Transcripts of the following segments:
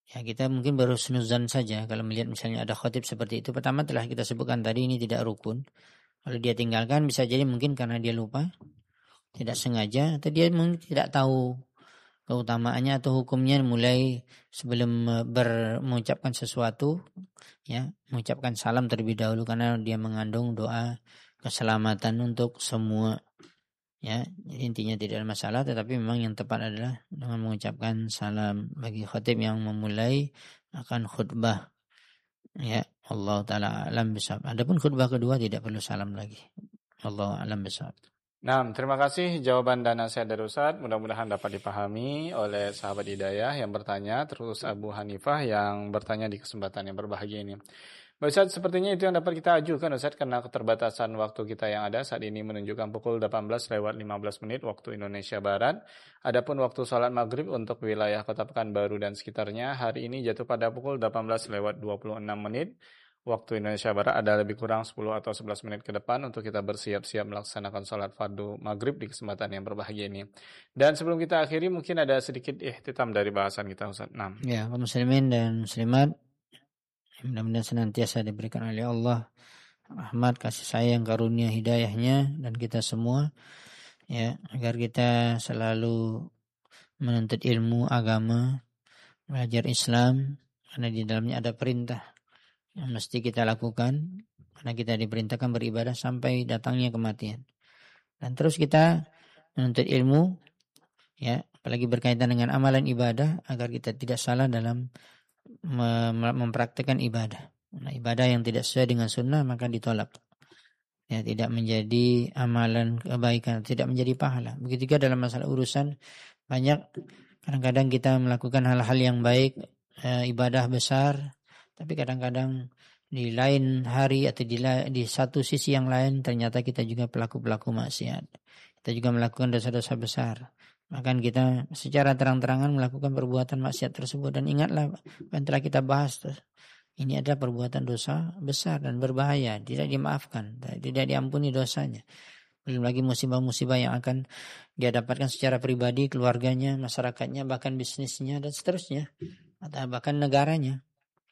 Ya, kita mungkin baru husnuzan saja kalau melihat misalnya ada khatib seperti itu. Pertama telah kita sebutkan tadi ini tidak rukun. Kalau dia tinggalkan bisa jadi mungkin karena dia lupa, tidak sengaja, atau dia mungkin tidak tahu keutamaannya atau hukumnya mulai sebelum mengucapkan sesuatu, ya, mengucapkan salam terlebih dahulu karena dia mengandung doa keselamatan untuk semua. Ya, jadi intinya tidak ada masalah, tetapi memang yang tepat adalah dengan mengucapkan salam bagi khatib yang memulai akan khutbah. Ya, Allah taala alam bisawab. Adapun khutbah kedua tidak perlu salam lagi. Allah alam bisawab. Nah, terima kasih jawaban dan nasihat dari Ustaz. Mudah-mudahan dapat dipahami oleh sahabat Hidayah yang bertanya, terus Abu Hanifah yang bertanya di kesempatan yang berbahagia ini. Baik Ustaz, sepertinya itu yang dapat kita ajukan Ustaz, karena keterbatasan waktu kita yang ada saat ini menunjukkan pukul 18:15 waktu Indonesia Barat. Adapun waktu sholat maghrib untuk wilayah Kota Pekanbaru dan sekitarnya hari ini jatuh pada pukul 18:26 waktu Indonesia Barat. Ada lebih kurang 10 atau 11 menit ke depan untuk kita bersiap-siap melaksanakan sholat fardu maghrib di kesempatan yang berbahagia ini. Dan sebelum kita akhiri mungkin ada sedikit ihtitam dari bahasan kita Ustaz. Nah. Ya, kaum muslimin dan muslimat, mudah-mudahan senantiasa diberikan oleh Allah rahmat, kasih sayang, karunia, hidayahnya dan kita semua, ya, agar kita selalu menuntut ilmu agama, belajar Islam, karena di dalamnya ada perintah yang mesti kita lakukan, karena kita diperintahkan beribadah sampai datangnya kematian. Dan terus kita menuntut ilmu, ya, apalagi berkaitan dengan amalan ibadah, agar kita tidak salah dalam mempraktikkan ibadah. Nah, ibadah yang tidak sesuai dengan sunnah maka ditolak. Ya, tidak menjadi amalan kebaikan, tidak menjadi pahala. Begitu juga dalam masalah urusan, banyak kadang-kadang kita melakukan hal-hal yang baik, ibadah besar, tapi kadang-kadang di lain hari atau di satu sisi yang lain ternyata kita juga pelaku-pelaku maksiat. Kita juga melakukan dosa-dosa besar. Bahkan kita secara terang-terangan melakukan perbuatan maksiat tersebut. Dan ingatlah yang telah kita bahas, ini adalah perbuatan dosa besar dan berbahaya, tidak dimaafkan, tidak diampuni dosanya. Belum lagi musibah-musibah yang akan dia dapatkan secara pribadi, keluarganya, masyarakatnya, bahkan bisnisnya dan seterusnya, atau bahkan negaranya.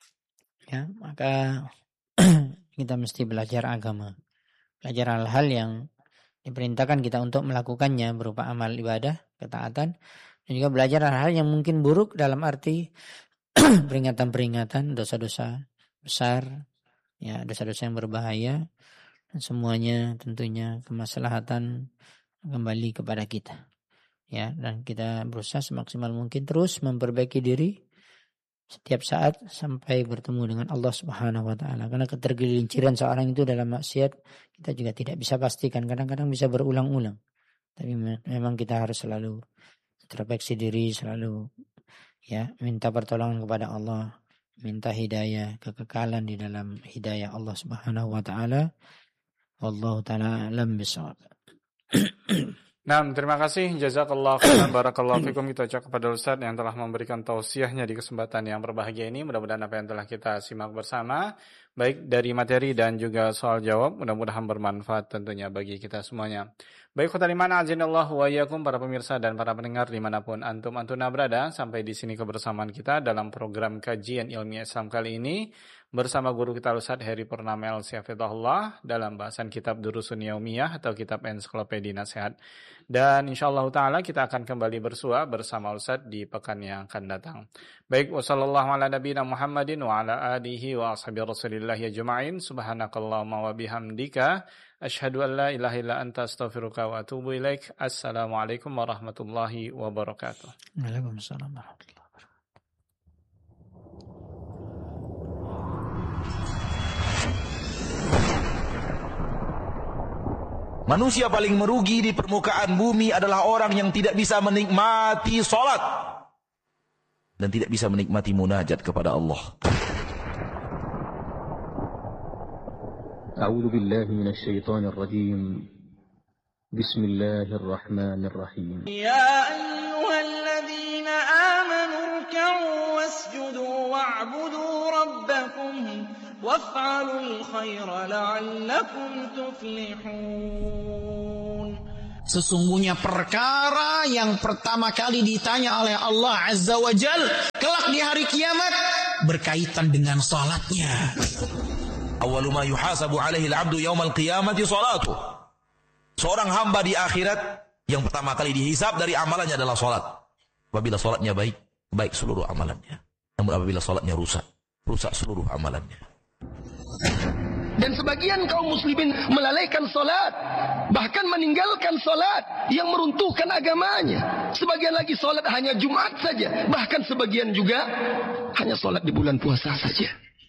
Ya, maka kita mesti belajar agama, belajar hal-hal yang diperintahkan kita untuk melakukannya berupa amal ibadah, ketaatan, dan juga belajar hal-hal yang mungkin buruk dalam arti peringatan-peringatan, dosa-dosa besar, ya, dosa-dosa yang berbahaya, dan semuanya tentunya kemaslahatan kembali kepada kita. Ya, dan kita berusaha semaksimal mungkin terus memperbaiki diri setiap saat sampai bertemu dengan Allah Subhanahu wa taala. Karena ketergelinciran seorang itu dalam maksiat kita juga tidak bisa pastikan, kadang-kadang bisa berulang-ulang. Tapi memang kita harus selalu introspeksi diri, selalu, ya, minta pertolongan kepada Allah, minta hidayah, kekekalan di dalam hidayah Allah Subhanahu wa taala. Wallahu taala alam bisawab. Nah, terima kasih. Jazakallah khairan, barakallahu fikum. Kita ucap kepada Ustaz yang telah memberikan tausiahnya di kesempatan yang berbahagia ini. Mudah-mudahan apa yang telah kita simak bersama, baik dari materi dan juga soal jawab, mudah-mudahan bermanfaat tentunya bagi kita semuanya. Baik, khotimul iman azinallahu wa iyyakum, para pemirsa dan para pendengar dimanapun antum-antuna berada. Sampai di sini kebersamaan kita dalam program kajian ilmiah Islam kali ini bersama guru kita Ustaz Heri Purnama Al-Syafidahullah dalam bahasan kitab Durusun Yaumiyah atau kitab ensiklopedia nasihat. Dan insyaallah ta'ala kita akan kembali bersua bersama Ustaz di pekan yang akan datang. Baik, wassallallahu ala nabiyina Muhammadin wa ala alihi wa ashabi rasulillah ajma'in. Subhanakallahumma wa bihamdika asyhadu an la ilaha illa anta astaghfiruka wa atubu ilaik. Assalamualaikum warahmatullahi wabarakatuh. Waalaikumsalam warahmatullahi wabarakatuh. Manusia paling merugi di permukaan bumi adalah orang yang tidak bisa menikmati salat dan tidak bisa menikmati munajat kepada Allah. A'udzu billahi minasy syaithanir rajim. Bismillahirrahmanirrahim. Ya ayyuhalladzina amanu ruk'u wasjudu wa'budu rabbakum waf'alul khaira la'allakum tuflihun. Sesungguhnya perkara yang pertama kali ditanya oleh Allah Azza wa Jal kelak di hari kiamat berkaitan dengan salatnya. Awwalu ma yuhasabu alaihi al-'abdu yaumal qiyamati salatuh. Seorang hamba di akhirat yang pertama kali dihisab dari amalannya adalah salat. Apabila salatnya baik, baik seluruh amalannya. Namun apabila salatnya rusak, rusak seluruh amalannya. Dan sebagian kaum muslimin melalaikan salat, bahkan meninggalkan salat yang meruntuhkan agamanya. Sebagian lagi salat hanya Jumat saja, bahkan sebagian juga hanya salat di bulan puasa saja.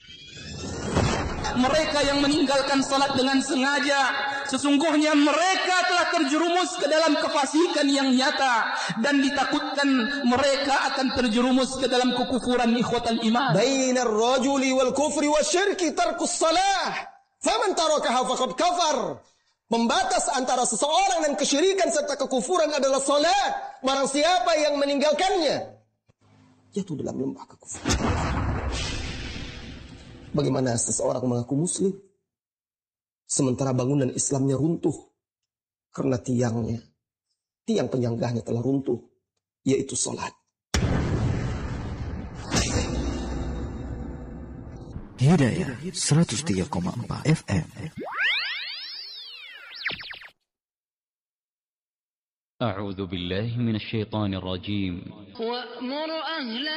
Mereka yang meninggalkan salat dengan sengaja, sesungguhnya mereka telah terjerumus ke dalam kefasikan yang nyata, dan ditakutkan mereka akan terjerumus ke dalam kekufuran ikhwatal iman. Bainar rajuli wal kufri wasyirki tarkus salah. Faman tarakaha faqad kafar. Pembatas antara seseorang dan kesyirikan serta kekufuran adalah salat. Barang siapa yang meninggalkannya jatuh dalam lembah kekufuran. Bagaimana seseorang mengaku muslim sementara bangunan Islamnya runtuh karena tiang penyanggahnya telah runtuh, yaitu salat. Hidayah 103,4 FM. A'udzu billahi minasy syaithanir rajim. Wa'mur ahla